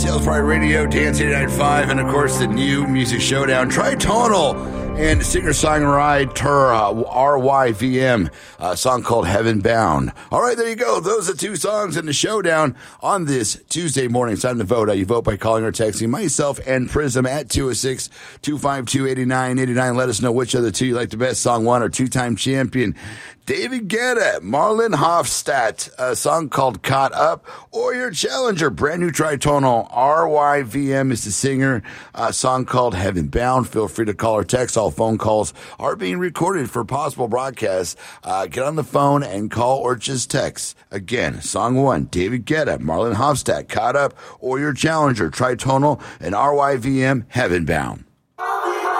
Sales Pride Radio, Dance 89.5, and of course the new Music Showdown, Tritonal, and singer-songwriter RYVM, a song called Heaven Bound. All right, there you go. Those are two songs in the showdown on this Tuesday morning. It's time to vote. You vote by calling or texting myself and Prism at 206-252-8989. Let us know which of the two you like the best. Song one or two-time champion David Guetta, Marlon Hofstadt, a song called Caught Up, or your challenger, brand new Tritonal, RYVM is the singer, a song called Heaven Bound. Feel free to call or text. All phone calls are being recorded for possible broadcasts. Get on the phone and call or just text. Again, song one, David Guetta, Marlon Hofstadt, Caught Up, or your challenger, Tritonal, and RYVM, Heaven Bound.